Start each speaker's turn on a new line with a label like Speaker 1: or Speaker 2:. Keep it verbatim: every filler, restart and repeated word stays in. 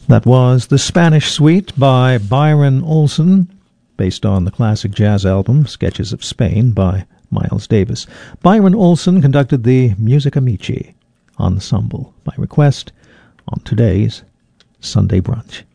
Speaker 1: That was The Spanish Suite by Byron Olson, based on the classic jazz album Sketches of Spain by Miles Davis. Byron Olson conducted the Music Amici Ensemble by request on today's Sunday Brunch.